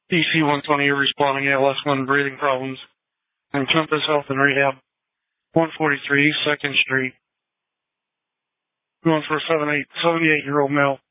DC 120, responding ALS1 breathing problems. And Compass Health and Rehab, 143 2nd Street. Going for a 78-year-old male.